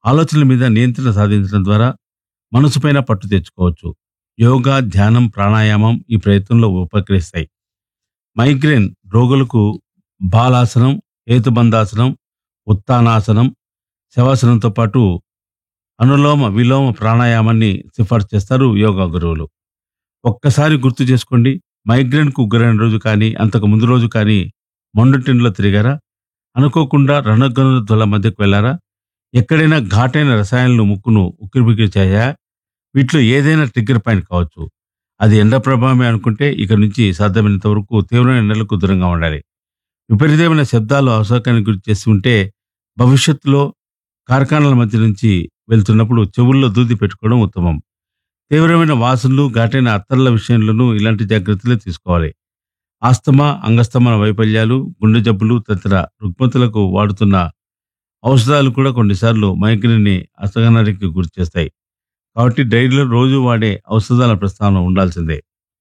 ఆలోచనల మీద నియంత్రణ సాధించడం ద్వారా మనసుపైన పట్టు తెచ్చుకోవచ్చు. యోగా, ధ్యానం, ప్రాణాయామం ఈ ప్రయత్నంలో ఉపకరిస్తాయి. మైగ్రేన్ రోగులకు బాలాసనం, హేతుబంధాసనం, ఉత్తానాసనం, శవాసనంతో పాటు అనులోమ విలోమ ప్రాణాయామాన్ని సిఫార్సు చేస్తారు యోగా గురువులు. ఒక్కసారి గుర్తు చేసుకోండి, మైగ్రేన్కు గురైన రోజు కానీ అంతకు ముందు రోజు కానీ మొండుటిండ్లో తిరిగారా? అనుకోకుండా రణగనుల మధ్యకు వెళ్ళారా? ఎక్కడైనా ఘాటైన రసాయనాలు ముక్కును ఉక్కిరిబిక్కిరి చేయాయా? వీటిలో ఏదైనా ట్రిగ్గర్ పాయింట్ కావచ్చు. అది ఎండ ప్రభావమే అనుకుంటే ఇక నుంచి సాధ్యమైనంత వరకు తీవ్రమైన ఎండలకు దూరంగా ఉండాలి. విపరీతమైన శబ్దాలు అసౌకర్యానికి గురి చేసి ఉంటే భవిష్యత్తులో కార్ఖానాల మధ్య నుంచి వెళ్తున్నప్పుడు చెవుల్లో దూది పెట్టుకోవడం ఉత్తమం. తీవ్రమైన వాసనలు, ఘాటైన అత్తర్ల విషయంలోనూ ఇలాంటి జాగ్రత్తలే తీసుకోవాలి. ఆస్తమా, అంగస్తమన వైఫల్యాలు, గుండె జబ్బులు తదితర రుగ్మతులకు వాడుతున్న ఔషధాలు కూడా కొన్నిసార్లు మైగ్రేన్ని అసహనానికి గురి చేస్తాయి. కాబట్టి డైరీలో రోజు వాడే ఔషధాల ప్రస్తావన ఉండాల్సిందే.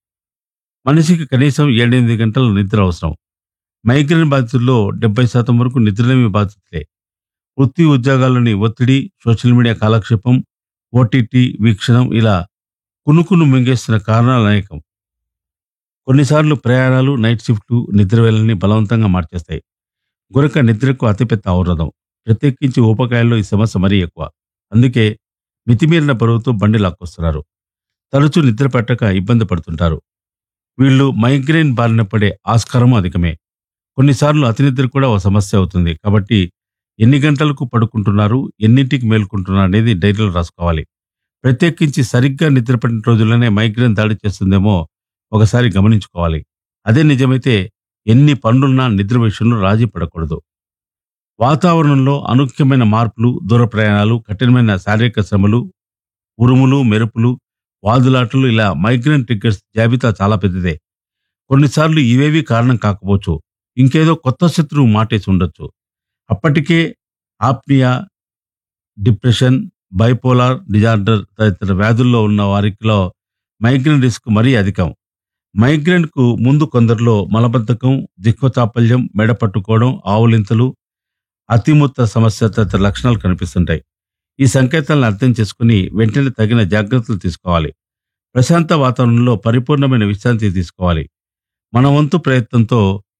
మనిషికి కనీసం 7-8 గంటల నిద్ర అవసరం. మైగ్రేన్ బాధితుల్లో 70% వరకు నిద్రలేమి బాధితులే. వృత్తి ఉద్యోగాల్లోని ఒత్తిడి, సోషల్ మీడియా కాలక్షేపం, ఓటీటీ వీక్షణం ఇలా కునుకును మింగేస్తున్న కారణాలు అనేకం. కొన్నిసార్లు ప్రయాణాలు, నైట్ షిఫ్ట్లు నిద్రవేళల్ని బలవంతంగా మార్చేస్తాయి. గురక నిద్రకు అతిపెద్ద అవరోధం. ప్రత్యేకించి ఊపకాయాల్లో ఈ సమస్య మరీ ఎక్కువ. అందుకే మితిమీరిన బరువుతో బండి లాక్కొస్తున్నారు. తరచూ నిద్ర పట్టక ఇబ్బంది పడుతుంటారు. వీళ్ళు మైగ్రేన్ బారిన పడే ఆస్కారం అధికమే. కొన్నిసార్లు అతి నిద్ర కూడా ఓ సమస్య అవుతుంది. కాబట్టి ఎన్ని గంటలకు పడుకుంటున్నారు, ఎన్నింటికి మేల్కుంటున్నారు అనేది డైరీలో రాసుకోవాలి. ప్రత్యేకించి సరిగ్గా నిద్రపడిన రోజుల్లోనే మైగ్రేన్ దాడి చేస్తుందేమో ఒకసారి గమనించుకోవాలి. అదే నిజమైతే ఎన్ని పనులున్నా నిద్ర విషయంలో రాజీ పడకూడదు. వాతావరణంలో అనూహ్యమైన మార్పులు, దూర ప్రయాణాలు, కఠినమైన శారీరక శ్రమలు, ఉరుములు, మెరుపులు, వాదులాటలు ఇలా మైగ్రేన్ ట్రిగ్గర్స్ జాబితా చాలా పెద్దదే. కొన్నిసార్లు ఇవేవి కారణం కాకపోవచ్చు. ఇంకేదో కొత్త శత్రువు మాటేసి ఉండొచ్చు. అప్పటికే ఆప్నియా, డిప్రెషన్, బైపోలార్ డిజార్డర్ తదితర వ్యాధుల్లో ఉన్న వారిలో మైగ్రేన్ రిస్క్ మరీ అధికం. మైగ్రేన్కు ముందు కొందరిలో మలబద్ధకం, దిక్వచాపల్యం, మెడ పట్టుకోవడం, ఆవులింతలు, అతిమూత్ర సమస్య తదితర లక్షణాలు కనిపిస్తుంటాయి. ఈ సంకేతాలను అర్థం చేసుకుని వెంటనే తగిన జాగ్రత్తలు తీసుకోవాలి. ప్రశాంత వాతావరణంలో పరిపూర్ణమైన విశ్రాంతి తీసుకోవాలి. మన వంతు ప్రయత్నంతో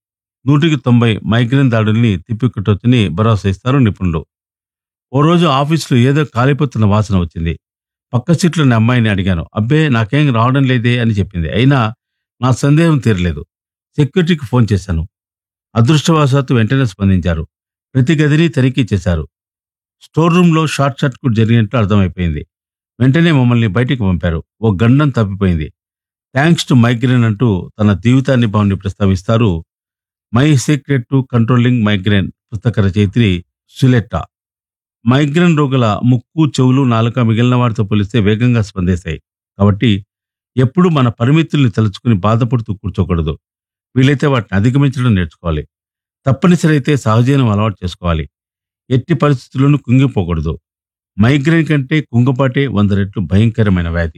100-90 మైగ్రేన్ దాడుల్ని తిప్పికొట్టొచ్చని భరోసా ఇస్తారు నిపుణులు. ఓ రోజు ఆఫీసులో ఏదో కాలిపోతున్న వాసన వచ్చింది. పక్క సీట్లోని అమ్మాయిని అడిగాను. అబ్బే, నాకేం రావడం లేదే అని చెప్పింది. అయినా నా సందేహం తీరలేదు. సెక్యూరిటీకి ఫోన్ చేశాను. అదృష్టవశాత్తు వెంటనే స్పందించారు. ప్రతి గదిని తనిఖీ చేశారు. స్టోర్ రూమ్లో షార్ట్ సర్క్యూట్ జరిగినట్లు అర్థమైపోయింది. వెంటనే మమ్మల్ని బయటికి పంపారు. ఓ గండం తప్పిపోయింది. థ్యాంక్స్ టు మైగ్రేన్ అంటూ తన జీవితానుభవాన్ని ప్రస్తావిస్తారు my secret to controlling migraine పుస్తక రచయిత్రి సులెట్టా. మైగ్రేన్ రోగుల ముక్కు, చెవులు, నాలుక మిగిలిన వారితో పోలిస్తే వేగంగా స్పందిస్తాయి. కాబట్టి ఎప్పుడూ మన పరిమితుల్ని తలుచుకుని బాధపడుతూ కూర్చోకూడదు. వీలైతే వాటిని అధిగమించడం నేర్చుకోవాలి. తప్పనిసరి అయితే సహజీవనం అలవాటు చేసుకోవాలి. ఎట్టి పరిస్థితుల్లోనూ కుంగిపోకూడదు. మైగ్రేన్ కంటే కుంగుపాటే 100 రెట్లు భయంకరమైన వ్యాధి.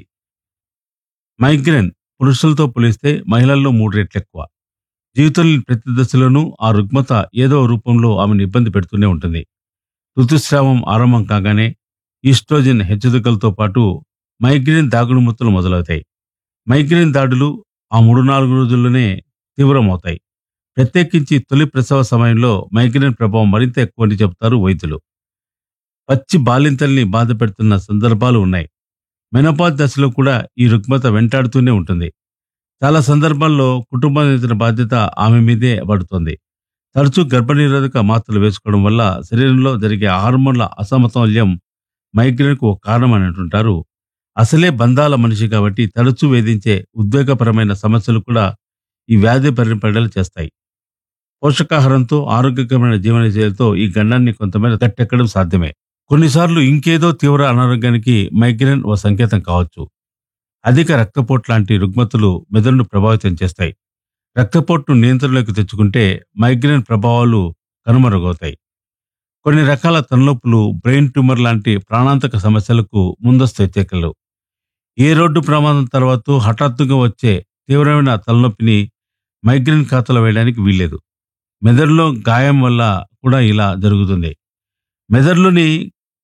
మైగ్రేన్ పురుషులతో పోలిస్తే మహిళల్లో 3 రెట్లు ఎక్కువ. జీవితంలోని ప్రతి దశలోనూ ఆ రుగ్మత ఏదో రూపంలో ఆమెను ఇబ్బంది పెడుతూనే ఉంటుంది. ఋతుస్రావం ఆరంభం కాగానే ఈస్ట్రోజన్ హెచ్చుతగ్గులతో పాటు మైగ్రేన్ దాగుడుమూతలు మొదలవుతాయి. మైగ్రేన్ దాడులు ఆ 3-4 రోజుల్లోనే తీవ్రమవుతాయి. ప్రత్యేకించి తొలి ప్రసవ సమయంలో మైగ్రేన్ ప్రభావం మరింత ఎక్కువని చెబుతారు వైద్యులు. పచ్చి బాలింతల్ని బాధ పెడుతున్న సందర్భాలు ఉన్నాయి. మెనోపాజ్ దశలో కూడా ఈ రుగ్మత వెంటాడుతూనే ఉంటుంది. చాలా సందర్భాల్లో కుటుంబానికి బాధ్యత ఆమె మీదే పడుతుంది. తరచూ గర్భనిరోధక మాత్రలు వేసుకోవడం వల్ల శరీరంలో జరిగే హార్మోన్ల అసమతుల్యం మైగ్రేన్కు ఒక కారణం అని అంటుంటారు. అసలే బంధాల మనిషి కాబట్టి తరచూ వేధించే ఉద్వేగపరమైన సమస్యలు కూడా ఈ వ్యాధి బారిన పడేలా చేస్తాయి. పోషకాహారంతో, ఆరోగ్యకరమైన జీవనశైలితో ఈ గండాన్ని కొంతమేర తట్టెక్కడం సాధ్యమే. కొన్నిసార్లు ఇంకేదో తీవ్ర అనారోగ్యానికి మైగ్రేన్ ఓ సంకేతం కావచ్చు. అధిక రక్తపోటు లాంటి రుగ్మతులు మెదడును ప్రభావితం చేస్తాయి. రక్తపోటును నియంత్రణలోకి తెచ్చుకుంటే మైగ్రేన్ ప్రభావాలు కనుమరుగవుతాయి. కొన్ని రకాల తలనొప్పులు, బ్రెయిన్ ట్యూమర్ లాంటి ప్రాణాంతక సమస్యలకు ముందస్తు హెచ్చరికలు. ఏ రోడ్డు ప్రమాదం తర్వాత హఠాత్తుగా వచ్చే తీవ్రమైన తలనొప్పిని మైగ్రేన్ ఖాతాలో వేయడానికి వీల్లేదు. మెదడులో గాయం వల్ల కూడా ఇలా జరుగుతుంది. మెదడులోని